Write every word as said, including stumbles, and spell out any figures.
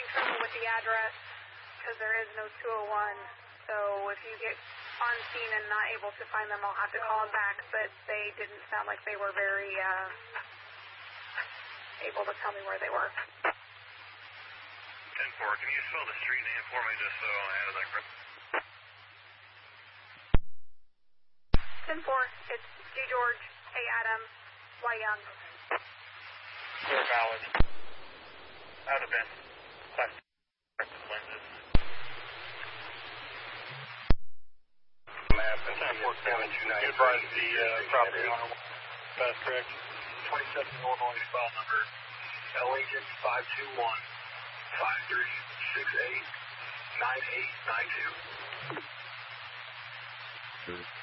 trouble with the address because there is no two oh one. So if you get on scene and not able to find them, I'll have to call them back. But they didn't sound like they were very uh, able to tell me where they were. ten four, can you spell the street name for me just so I have that correct? ten four, it's G. George, A. Adam, Y. Young. Clear valid. Out of bend. Class lenses. Map ten four seven two nine. You advise the uh, property owner. That's correct. twenty-seven Illinois file number L H X five two one five three six eight nine eight nine two.